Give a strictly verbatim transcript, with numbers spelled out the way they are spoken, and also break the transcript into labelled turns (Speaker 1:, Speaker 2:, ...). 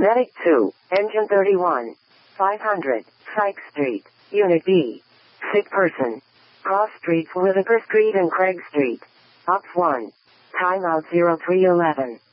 Speaker 1: Medic two, Engine thirty-one. five hundred, Sykes Street, Unit B. Sick person. Cross Streets, Whitaker Street and Craig Street. Ops one. Timeout zero three eleven.